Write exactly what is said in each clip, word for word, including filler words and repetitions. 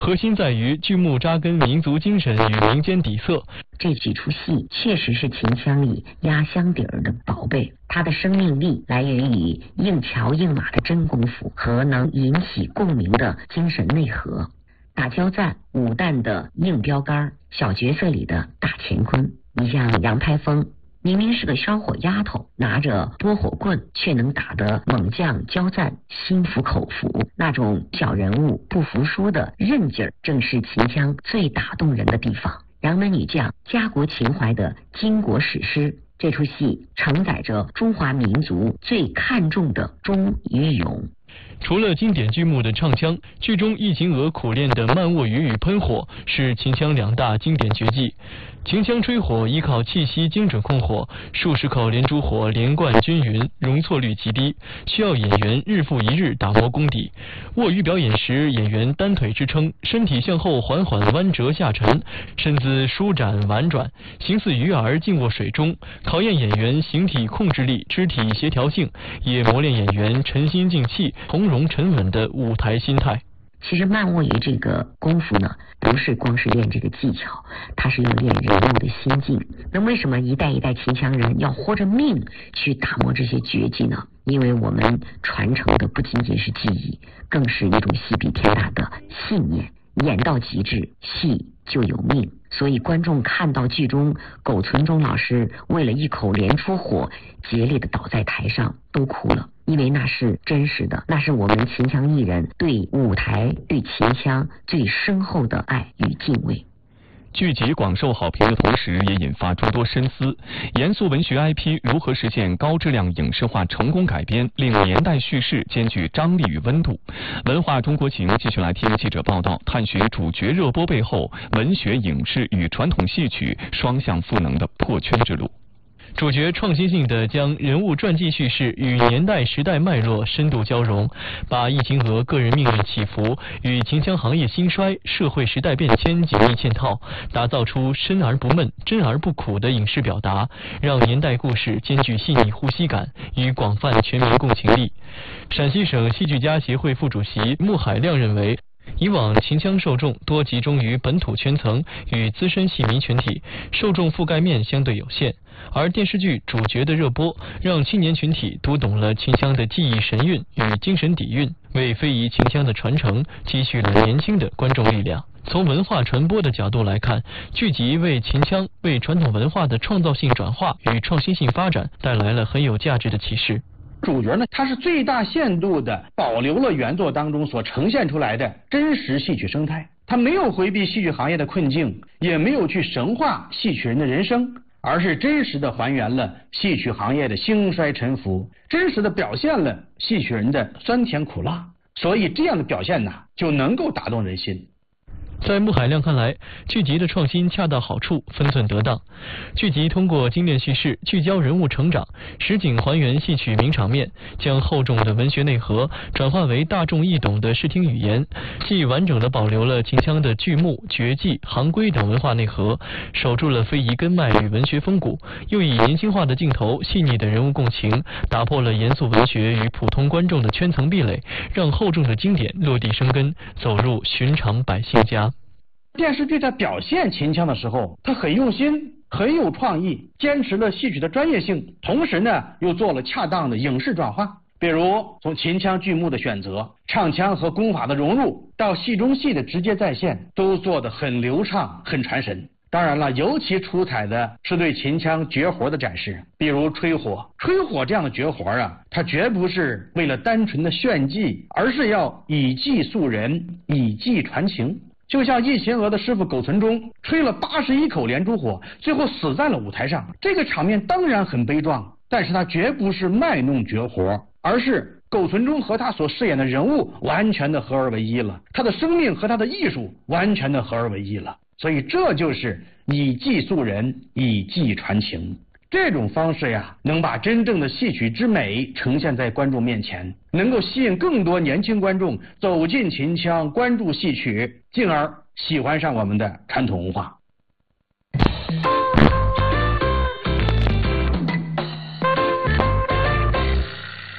核心在于剧目扎根民族精神与民间底色。 这几出戏确实是秦腔里压箱底儿的宝贝，它的生命力来源于硬桥硬马的真功夫和能引起共鸣的精神内核。打交赞、武旦的硬标杆，小角色里的大乾坤。你像杨排风，明明是个烧火丫头，拿着拨火棍，却能打得猛将交赞心服口服。那种小人物不服输的韧劲儿，正是秦腔最打动人的地方。杨门女将，家国情怀的巾帼史诗。这出戏承载着中华民族最看重的忠与勇。 除了经典剧目的唱腔，剧中易秦娥苦练的慢卧鱼与喷火是秦腔两大经典绝技。秦腔吹火依靠气息精准控火，数十口连珠火连贯均匀，容错率极低，需要演员日复一日打磨功底。卧鱼表演时，演员单腿支撑，身体向后缓缓弯折下沉，身姿舒展婉转，形似鱼儿静卧水中，考验演员形体控制力、肢体协调性，也磨练演员沉心静气、从容沉稳的舞台心态。 其实慢卧鱼这个功夫呢，不是光是练这个技巧，它是要练人物的心境。那为什么一代一代秦腔人要豁着命去打磨这些绝技呢？因为我们传承的不仅仅是技艺，更是一种戏比天大的信念。演到极致，戏就有命。所以观众看到剧中苟存中老师为了一口连珠火竭力的倒在台上，都哭了，因为那是真实的，那是我们秦腔艺人对舞台、对秦腔最深厚的爱与敬畏。 剧集广受好评的同时，也引发诸多深思。严肃文学 I P 如何实现高质量影视化成功改编，令年代叙事兼具张力与温度？文化中国情继续来听记者报道，探寻主角热播背后文学、影视与传统戏曲双向赋能的破圈之路。主角创新性的将人物传记叙事与年代时代脉络深度交融，把易秦娥个人命运起伏与秦腔行业兴衰、社会时代变迁紧密嵌套，打造出深而不闷、真而不苦的影视表达，让年代故事兼具细腻呼吸感与广泛全民共情力。陕西省戏剧家协会副主席穆海亮认为，以往秦腔受众多集中于本土圈层与资深戏迷群体，受众覆盖面相对有限，而电视剧主角的热播让青年群体读懂了秦腔的技艺神韵与精神底蕴，为非遗秦腔的传承积蓄了年轻的观众力量。从文化传播的角度来看，剧集为秦腔、为传统文化的创造性转化与创新性发展带来了很有价值的启示。 主角呢，他是最大限度的保留了原作当中所呈现出来的真实戏曲生态，他没有回避戏曲行业的困境，也没有去神化戏曲人的人生，而是真实的还原了戏曲行业的兴衰沉浮，真实的表现了戏曲人的酸甜苦辣，所以这样的表现呢，就能够打动人心。 在穆海亮看来，剧集的创新恰到好处，分寸得当。剧集通过精炼叙事，聚焦人物成长，实景还原戏曲名场面，将厚重的文学内核转化为大众易懂的视听语言，既完整地保留了秦腔的剧目、绝技、行规等文化内核，守住了非遗根脉与文学风骨，又以年轻化的镜头、细腻的人物共情，打破了严肃文学与普通观众的圈层壁垒，让厚重的经典落地生根，走入寻常百姓家。 电视剧在表现秦腔的时候，他很用心，很有创意，坚持了戏曲的专业性，同时呢又做了恰当的影视转化。比如从秦腔剧目的选择、唱腔和功法的融入，到戏中戏的直接再现，都做得很流畅、很传神。当然了，尤其出彩的是对秦腔绝活的展示，比如吹火。吹火这样的绝活啊，它绝不是为了单纯的炫技，而是要以技塑人，以技传情。就像易秦娥的师傅苟存中吹了八十一口连珠火，最后死在了舞台上。这个场面当然很悲壮，但是他绝不是卖弄绝活，而是苟存中和他所饰演的人物完全的合而为一了，他的生命和他的艺术完全的合而为一了。所以这就是以技塑人，以技传情。这种方式呀，能把真正的戏曲之美呈现在观众面前，能够吸引更多年轻观众走进秦腔，关注戏曲，进而喜欢上我们的传统文化。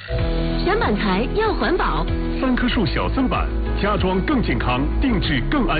选板材要环保， 三棵树小增版，家装更健康，定制更安